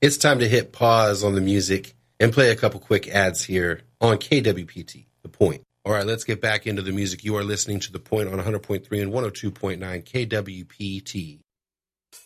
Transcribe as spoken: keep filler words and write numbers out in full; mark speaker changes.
Speaker 1: It's time to hit pause on the music and play a couple quick ads here on K W P T, The Point. All right, let's get back into the music. You are listening to The Point on one hundred point three and one oh two point nine K W P T.